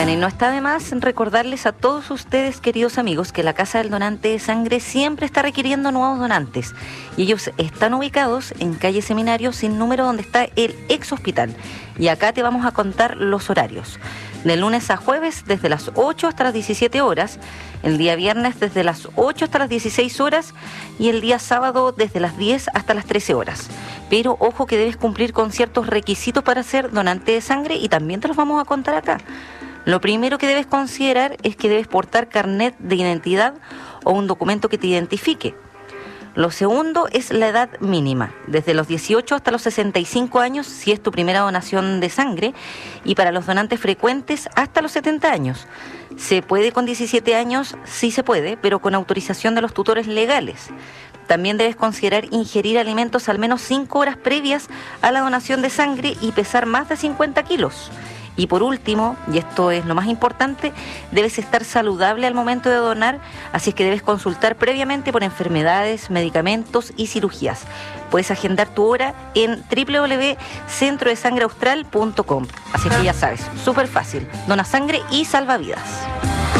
Bueno, y no está de más recordarles a todos ustedes, queridos amigos, que la Casa del Donante de Sangre siempre está requiriendo nuevos donantes. Y ellos están ubicados en calle Seminario sin número, donde está el ex hospital. Y acá te vamos a contar los horarios. De lunes a jueves desde las 8 hasta las 17 horas, el día viernes desde las 8 hasta las 16 horas y el día sábado desde las 10 hasta las 13 horas. Pero ojo que debes cumplir con ciertos requisitos para ser donante de sangre y también te los vamos a contar acá. Lo primero que debes considerar es que debes portar carnet de identidad o un documento que te identifique. Lo segundo es la edad mínima, desde los 18 hasta los 65 años si es tu primera donación de sangre, y para los donantes frecuentes hasta los 70 años. ¿Se puede con 17 años? Sí se puede, pero con autorización de los tutores legales. También debes considerar ingerir alimentos al menos 5 horas previas a la donación de sangre y pesar más de 50 kilos. Y por último, y esto es lo más importante, debes estar saludable al momento de donar, así es que debes consultar previamente por enfermedades, medicamentos y cirugías. Puedes agendar tu hora en www.centrodesangreaustral.com. Así que ya sabes, súper fácil, dona sangre y salva vidas.